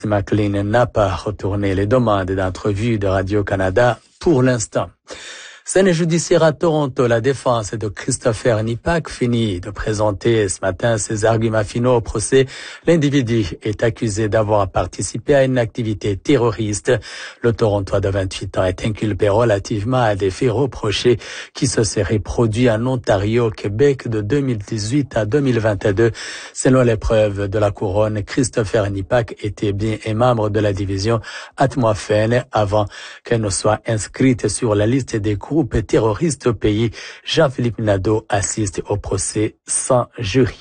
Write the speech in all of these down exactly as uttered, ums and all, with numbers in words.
McLean n'a pas retourné les demandes d'entrevue de Radio-Canada pour l'instant. Scène judiciaire à Toronto, la défense de Christopher Nipak finit de présenter ce matin ses arguments finaux au procès. L'individu est accusé d'avoir participé à une activité terroriste. Le Torontois de vingt-huit ans est inculpé relativement à des faits reprochés qui se seraient produits en Ontario, Québec de deux mille dix-huit à deux mille vingt-deux. Selon les preuves de la couronne, Christopher Nipak était bien un membre de la division Atmophène avant qu'elle ne soit inscrite sur la liste des groupes terroristes au pays. Jean-Philippe Nadeau assiste au procès sans jury.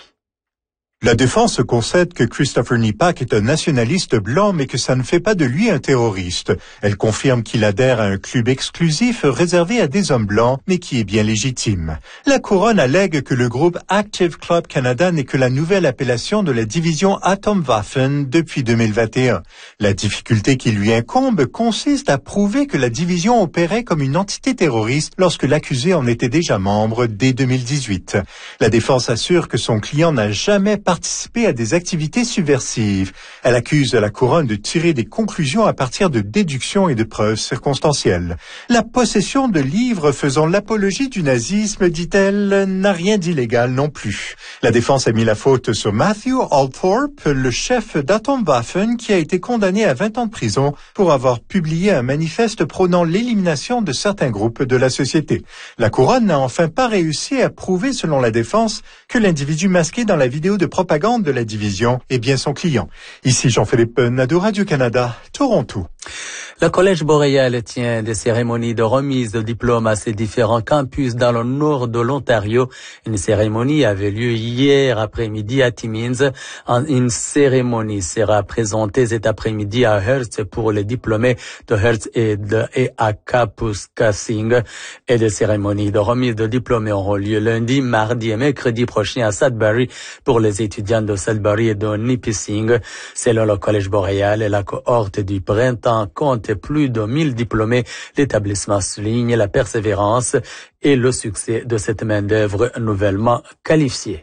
La défense concède que Christopher Nipak est un nationaliste blanc, mais que ça ne fait pas de lui un terroriste. Elle confirme qu'il adhère à un club exclusif réservé à des hommes blancs, mais qui est bien légitime. La couronne allègue que le groupe Active Club Canada n'est que la nouvelle appellation de la division Atomwaffen depuis deux mille vingt et un. La difficulté qui lui incombe consiste à prouver que la division opérait comme une entité terroriste lorsque l'accusé en était déjà membre dès deux mille dix-huit. La défense assure que son client n'a jamais participer à des activités subversives. Elle accuse la couronne de tirer des conclusions à partir de déductions et de preuves circonstancielles. La possession de livres faisant l'apologie du nazisme, dit-elle, n'a rien d'illégal non plus. La défense a mis la faute sur Matthew Althorpe, le chef d'Atomwaffen, qui a été condamné à vingt ans de prison pour avoir publié un manifeste prônant l'élimination de certains groupes de la société. La couronne n'a enfin pas réussi à prouver, selon la défense, que l'individu masqué dans la vidéo de propagande de la division est bien son client. Ici Jean-Philippe Nadeau, Radio-Canada, Toronto. Le Collège Boréal tient des cérémonies de remise de diplômes à ses différents campus dans le nord de l'Ontario. Une cérémonie avait lieu hier après-midi à Timmins. Une cérémonie sera présentée cet après-midi à Hearst pour les diplômés de Hearst et, de, et à Kapuskasing. Et des cérémonies de remise de diplômes auront lieu lundi, mardi et mercredi prochain à Sudbury pour les étudiants de Sudbury et de Nipissing. Selon le Collège Boréal, la cohorte du printemps compte plus de mille diplômés. L'établissement souligne la persévérance et le succès de cette main-d'œuvre nouvellement qualifiée.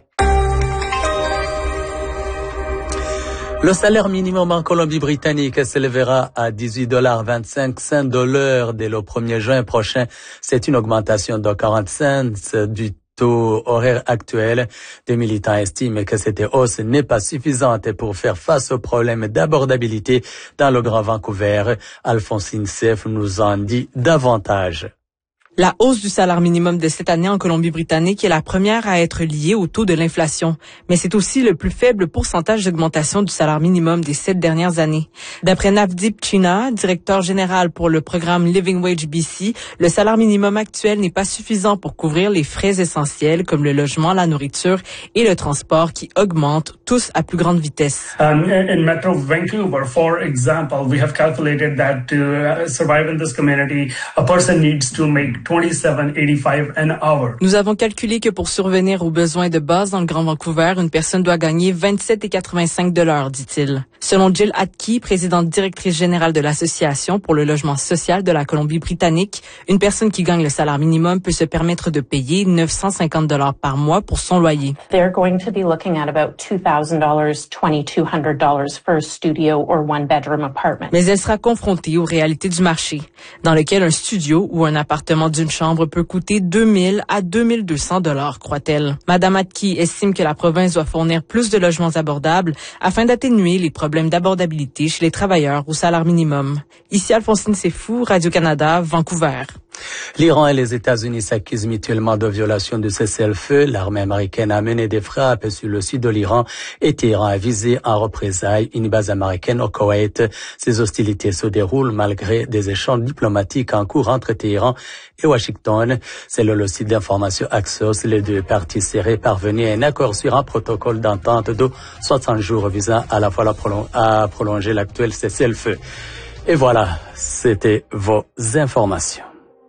Le salaire minimum en Colombie-Britannique s'élèvera à dix-huit dollars vingt-cinq cents de l'heure dès le premier juin prochain. C'est une augmentation de quarante cents du taux horaire actuel. Des militants estiment que cette hausse n'est pas suffisante pour faire face aux problèmes d'abordabilité dans le Grand Vancouver. Alphonsine Seff nous en dit davantage. La hausse du salaire minimum de cette année en Colombie-Britannique est la première à être liée au taux de l'inflation, mais c'est aussi le plus faible pourcentage d'augmentation du salaire minimum des sept dernières années. D'après Navdeep China, directeur général pour le programme Living Wage B C, le salaire minimum actuel n'est pas suffisant pour couvrir les frais essentiels comme le logement, la nourriture et le transport qui augmentent tous à plus grande vitesse. Um, in Metro Vancouver, for example, we have calculated that to survive in this community, a person needs to make twenty-seven eighty-five an hour. Nous avons calculé que pour survenir aux besoins de base dans le Grand Vancouver, une personne doit gagner vingt-sept virgule quatre-vingt-cinq dollars, dit-il. Selon Jill Atke, présidente directrice générale de l'Association pour le logement social de la Colombie-Britannique, une personne qui gagne le salaire minimum peut se permettre de payer neuf cent cinquante dollars par mois pour son loyer. They're going to be looking at about two thousand dollars, twenty-two hundred dollars for a studio or one bedroom apartment. Mais elle sera confrontée aux réalités du marché, dans lequel un studio ou un appartement d'une chambre peut coûter deux mille à deux mille deux cents dollars, croit-elle. Madame Atke estime que la province doit fournir plus de logements abordables afin d'atténuer les problèmes d'abordabilité chez les travailleurs au salaire minimum. Ici Alphonsine Sefou, Radio-Canada, Vancouver. L'Iran et les États-Unis s'accusent mutuellement de violation du cessez-le-feu. L'armée américaine a mené des frappes sur le sud de l'Iran et Téhéran a visé en représailles une base américaine au Koweït. Ces hostilités se déroulent malgré des échanges diplomatiques en cours entre Téhéran et Washington. Selon le site d'information Axios, les deux parties seraient parvenues à un accord sur un protocole d'entente de soixante jours visant à la fois la prolong- à prolonger l'actuel cessez-le-feu. Et voilà, c'était vos informations.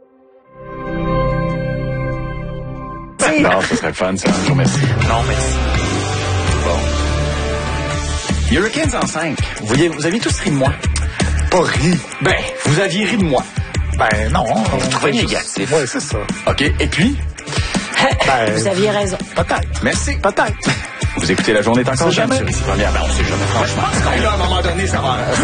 Non, ce serait fun, ça. Je vous remercie. Non, merci. Bon. Hurricanes en cinq. Vous, voyez, vous aviez tous ri de moi. Pas ri. Ben, vous aviez ri de moi. Ben non. Vous trouvez négatif. Oui, c'est ça. OK, et puis? Ben, Vous aviez raison. Peut-être. Merci. peut-être. Vous écoutez La Journée est encore On sait jeune jamais. sur ici Première. Ben, on sait jamais, franchement. Je pense qu'à un moment donné, ça va...